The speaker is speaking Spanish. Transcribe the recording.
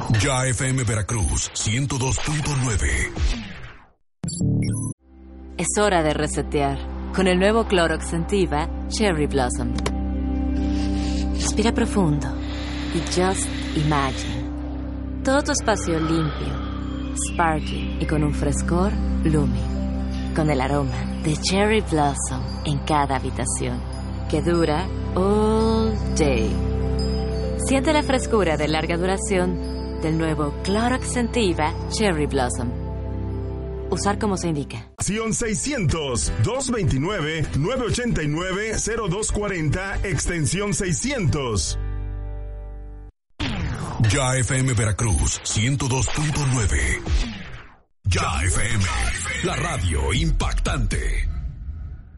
Ya FM Veracruz 102.9. Es hora de resetear con el nuevo Clorox Scentiva Cherry Blossom. Respira profundo y just imagine todo tu espacio limpio, sparkly y con un frescor blooming, con el aroma de Cherry Blossom en cada habitación, que dura all day. Siente la frescura de larga duración del nuevo Clorox Scentiva Cherry Blossom. Usar como se indica. 600-229-989-0240, extensión 600. Ya FM Veracruz 102.9. Ya FM, la radio impactante.